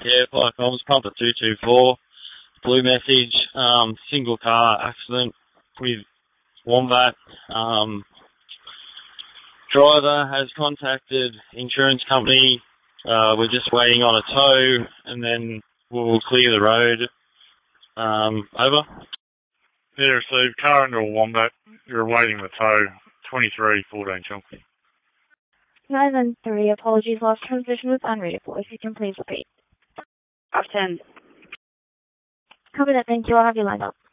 Care Fire Comms, Pumper 224, blue message, single car accident with Wombat. Driver has contacted insurance company. We're just waiting on a tow, and then we'll clear the road. Over. Yeah, so car under a Wombat. You're awaiting the tow. 2314 Chunky. 993, apologies, last transmission was unreadable. If you can please repeat. Off 10. Copy that, thank you. I'll have you lined up.